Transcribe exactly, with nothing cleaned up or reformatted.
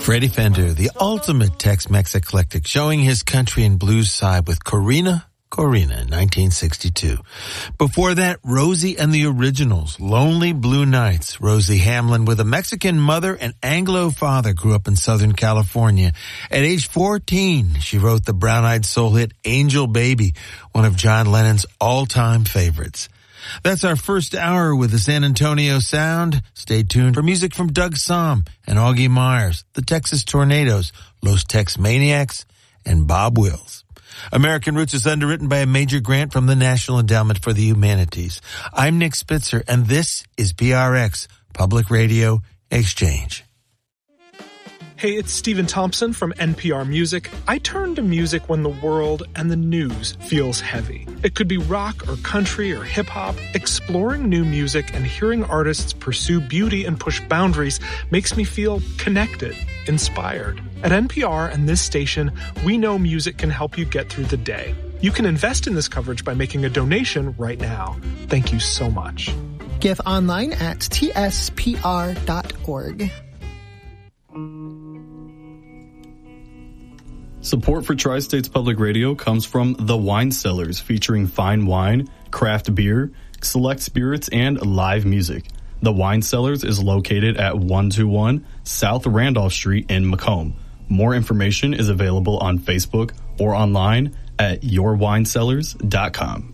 Freddie Fender, the ultimate Tex-Mex eclectic, showing his country and blues side with Corina, Corina in nineteen sixty-two. Before that, Rosie and the Originals, Lonely Blue Nights. Rosie Hamlin, with a Mexican mother and Anglo father, grew up in Southern California. At age fourteen, she wrote the brown-eyed soul hit Angel Baby, one of John Lennon's all-time favorites. That's our first hour with the San Antonio Sound. Stay tuned for music from Doug Somm and Augie Myers, the Texas Tornadoes, Los Tex Maniacs, and Bob Wills. American Roots is underwritten by a major grant from the National Endowment for the Humanities. I'm Nick Spitzer, and this is P R X, Public Radio Exchange. Hey, it's Stephen Thompson from N P R Music. I turn to music when the world and the news feels heavy. It could be rock or country or hip-hop. Exploring new music and hearing artists pursue beauty and push boundaries makes me feel connected, inspired. At N P R and this station, we know music can help you get through the day. You can invest in this coverage by making a donation right now. Thank you so much. Give online at T S P R dot org. Support for Tri-States Public Radio comes from The Wine Cellars, featuring fine wine, craft beer, select spirits, and live music. The Wine Cellars is located at one twenty-one South Randolph Street in Macomb. More information is available on Facebook or online at your wine cellars dot com.